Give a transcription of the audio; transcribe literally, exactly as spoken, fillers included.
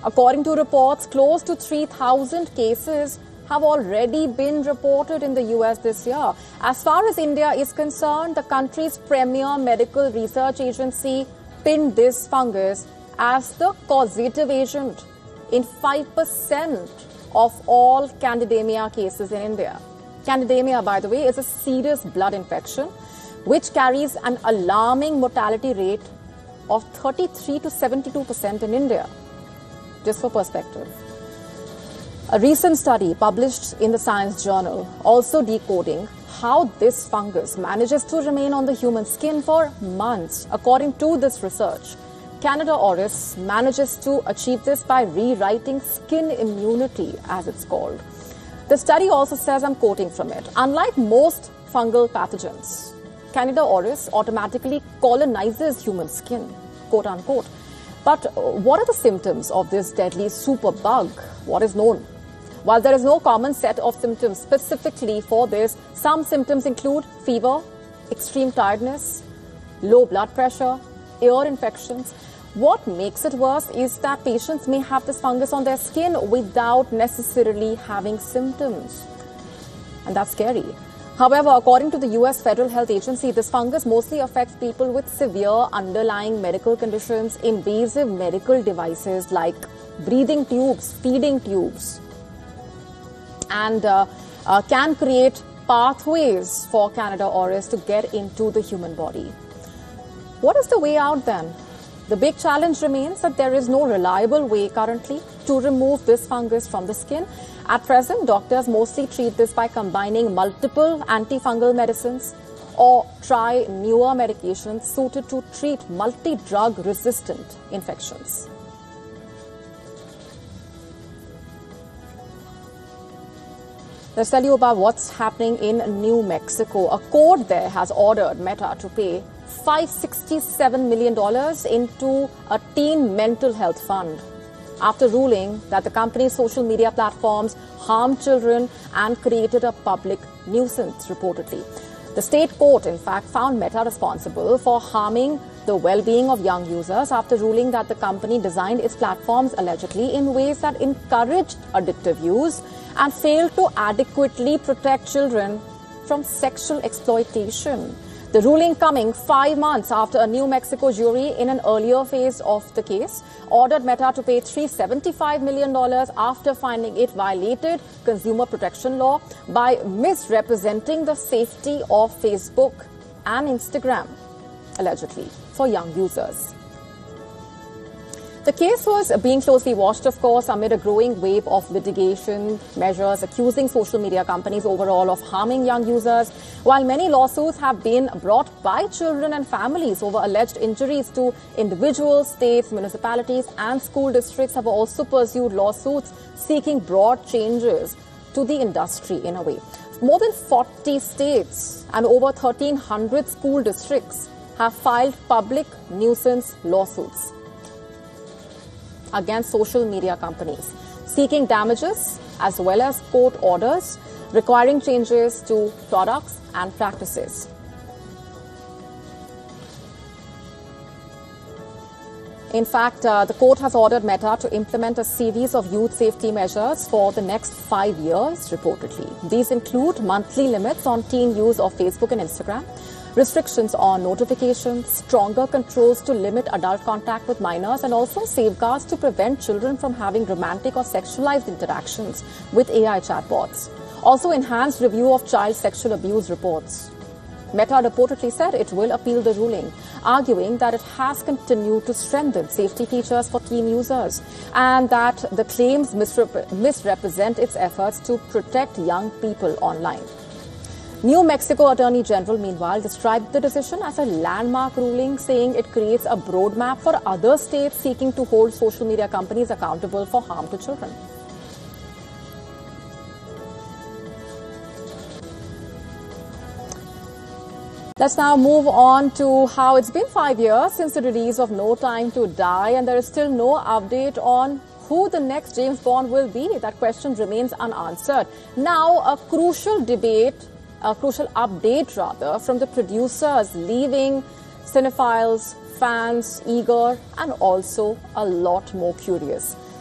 According to reports, close to three thousand cases have already been reported in the U S this year. As far as India is concerned, the country's premier medical research agency pinned this fungus as the causative agent in five percent of all candidemia cases in India. Candidemia, by the way, is a serious blood infection which carries an alarming mortality rate of thirty-three to seventy-two percent in India. Just for perspective. A recent study published in the Science Journal also decoding how this fungus manages to remain on the human skin for months. According to this research, Candida auris manages to achieve this by rewriting skin immunity, as it's called. The study also says, I'm quoting from it, unlike most fungal pathogens, Candida auris automatically colonizes human skin, quote unquote. But what are the symptoms of this deadly superbug? What is known? While there is no common set of symptoms specifically for this, some symptoms include fever, extreme tiredness, low blood pressure, ear infections. What makes it worse is that patients may have this fungus on their skin without necessarily having symptoms. And that's scary. However, according to the U S Federal Health Agency, this fungus mostly affects people with severe underlying medical conditions, invasive medical devices like breathing tubes, feeding tubes, and uh, uh, can create pathways for Candida auris to get into the human body. What is the way out then? The big challenge remains that there is no reliable way currently to remove this fungus from the skin. At present, doctors mostly treat this by combining multiple antifungal medicines or try newer medications suited to treat multi-drug resistant infections. Let's tell you about what's happening in New Mexico. A court there has ordered Meta to pay five hundred sixty-seven million dollars into a teen mental health fund after ruling that the company's social media platforms harmed children and created a public nuisance, reportedly. The state court, in fact, found Meta responsible for harming the well-being of young users after ruling that the company designed its platforms allegedly in ways that encouraged addictive use and failed to adequately protect children from sexual exploitation. The ruling coming five months after a New Mexico jury in an earlier phase of the case ordered Meta to pay three hundred seventy-five million dollars after finding it violated consumer protection law by misrepresenting the safety of Facebook and Instagram, allegedly, for young users. The case was being closely watched, of course, amid a growing wave of litigation measures accusing social media companies overall of harming young users, while many lawsuits have been brought by children and families over alleged injuries to individuals, states, municipalities, and school districts have also pursued lawsuits seeking broad changes to the industry in a way. More than forty states and over thirteen hundred school districts have filed public nuisance lawsuits against social media companies, seeking damages as well as court orders requiring changes to products and practices. In fact, uh, the court has ordered Meta to implement a series of youth safety measures for the next five years, reportedly. These include monthly limits on teen use of Facebook and Instagram, restrictions on notifications, stronger controls to limit adult contact with minors, and also safeguards to prevent children from having romantic or sexualized interactions with A I chatbots. Also, enhanced review of child sexual abuse reports. Meta reportedly said it will appeal the ruling, arguing that it has continued to strengthen safety features for teen users and that the claims misrep- misrepresent its efforts to protect young people online. New Mexico Attorney General, meanwhile, described the decision as a landmark ruling, saying it creates a roadmap for other states seeking to hold social media companies accountable for harm to children. Let's now move on to how it's been five years since the release of No Time to Die, and there is still no update on who the next James Bond will be. That question remains unanswered. Now, a crucial debate A crucial update, rather, from the producers, leaving cinephiles, fans eager and also a lot more curious.